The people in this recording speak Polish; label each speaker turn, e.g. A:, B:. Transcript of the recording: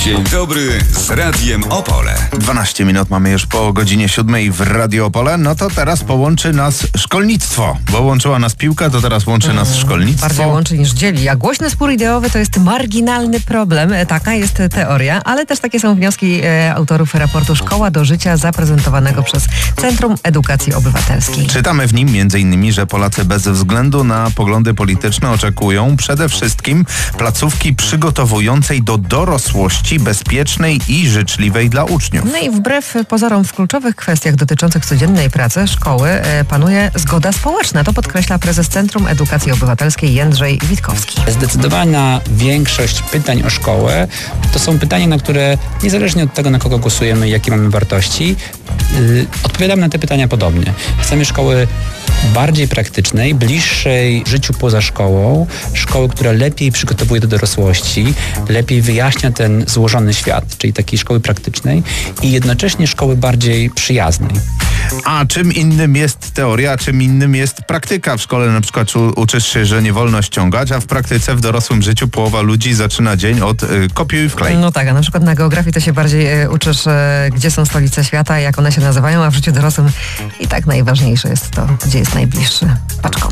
A: Dzień dobry z Radiem Opole.
B: 12 minut mamy już po godzinie 7 w Radio Opole. No to teraz połączy nas szkolnictwo, bo łączyła nas piłka, to teraz łączy nas szkolnictwo.
C: Bardziej łączy niż dzieli. A głośny spór ideowy to jest marginalny problem. Taka jest teoria, ale też takie są wnioski autorów raportu Szkoła do życia zaprezentowanego przez Centrum Edukacji Obywatelskiej.
B: Czytamy w nim m.in., że Polacy bez względu na poglądy polityczne oczekują przede wszystkim placówki przygotowującej do dorosłości, bezpiecznej i życzliwej dla uczniów.
C: No i wbrew pozorom w kluczowych kwestiach dotyczących codziennej pracy szkoły panuje zgoda społeczna. To podkreśla prezes Centrum Edukacji Obywatelskiej Jędrzej Witkowski.
D: Zdecydowana większość pytań o szkołę to są pytania, na które niezależnie od tego, na kogo głosujemy i jakie mamy wartości, odpowiadamy na te pytania podobnie. Chcemy szkoły bardziej praktycznej, bliższej życiu poza szkołą, szkoły, która lepiej przygotowuje do dorosłości, lepiej wyjaśnia ten złożony świat, czyli takiej szkoły praktycznej i jednocześnie szkoły bardziej przyjaznej.
B: A czym innym jest teoria, a czym innym jest praktyka? W szkole na przykład uczysz się, że nie wolno ściągać, a w praktyce w dorosłym życiu połowa ludzi zaczyna dzień od kopiuj wklej.
C: No tak, a na przykład na geografii to się bardziej uczysz, gdzie są stolice świata, jak one się nazywają, a w życiu dorosłym i tak najważniejsze jest to, gdzie jest najbliższy paczkomat.